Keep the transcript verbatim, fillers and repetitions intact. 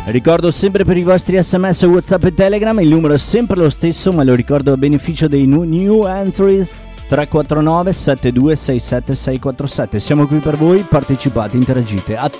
Ricordo sempre per i vostri sms, whatsapp e telegram, il numero è sempre lo stesso, ma lo ricordo a beneficio dei new, new entries: tre quattro nove sette due sei sette sei quattro sette. Siamo qui per voi, partecipate, interagite.